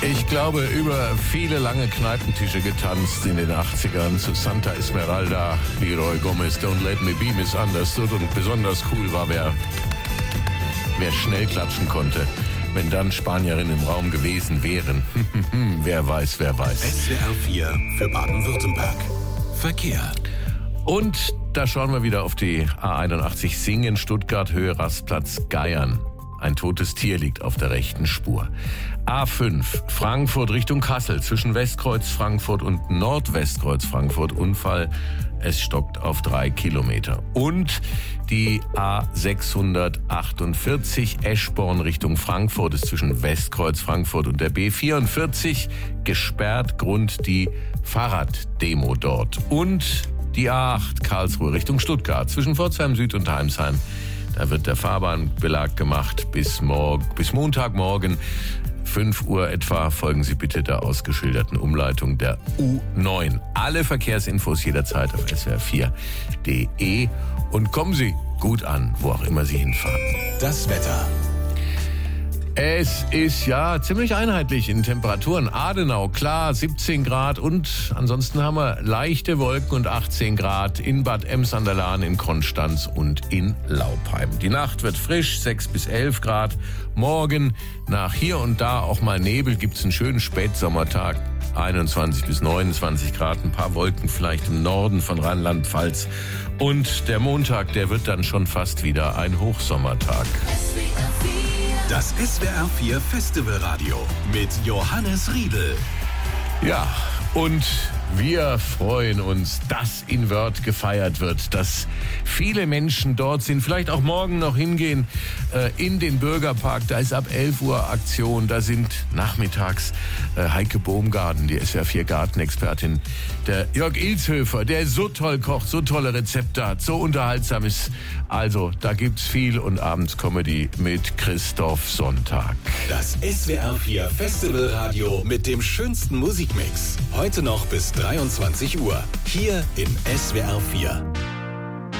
Ich glaube, über viele lange Kneipentische getanzt in den 80ern zu Santa Esmeralda, Leroy Gomez, Don't Let Me Be Misunderstood. Und besonders cool war, wer schnell klatschen konnte, wenn dann Spanierinnen im Raum gewesen wären. Wer weiß, wer weiß. SWR 4 für Baden-Württemberg. Verkehr. Und da schauen wir wieder auf die A81 Singen, Stuttgart, Höhe Rastplatz Geiern. Ein totes Tier liegt auf der rechten Spur. A5 Frankfurt Richtung Kassel zwischen Westkreuz Frankfurt und Nordwestkreuz Frankfurt. Unfall, es stockt auf 3 Kilometer. Und die A648 Eschborn Richtung Frankfurt ist zwischen Westkreuz Frankfurt und der B44 gesperrt, Grund die Fahrraddemo dort. Und die A8 Karlsruhe Richtung Stuttgart zwischen Pforzheim Süd und Heimsheim. Da wird der Fahrbahnbelag gemacht bis Montagmorgen 5 Uhr etwa. Folgen Sie bitte der ausgeschilderten Umleitung der U9. Alle Verkehrsinfos jederzeit auf swr4.de und kommen Sie gut an, wo auch immer Sie hinfahren. Das Wetter. Es ist ja ziemlich einheitlich in Temperaturen. Adenau, klar, 17 Grad und ansonsten haben wir leichte Wolken und 18 Grad in Bad Ems an der Lahn, in Konstanz und in Laupheim. Die Nacht wird frisch, 6 bis 11 Grad. Morgen nach hier und da auch mal Nebel gibt's einen schönen Spätsommertag. 21 bis 29 Grad, ein paar Wolken vielleicht im Norden von Rheinland-Pfalz. Und der Montag, der wird dann schon fast wieder ein Hochsommertag. Das SWR 4 Festivalradio mit Johannes Riedl. Ja, und wir freuen uns, dass in Wörth gefeiert wird, dass viele Menschen dort sind, vielleicht auch morgen noch hingehen in den Bürgerpark. Da ist ab 11 Uhr Aktion, da sind nachmittags Heike Baumgarten, die SWR 4 Gartenexpertin, der Jörg Ilshöfer, der so toll kocht, so tolle Rezepte hat, so unterhaltsam ist. Also, da gibt's viel und abends Comedy mit Christoph Sonntag. Das SWR 4 Festivalradio mit dem schönsten Musikmix. Heute noch bis 23 Uhr. Hier in SWR 4.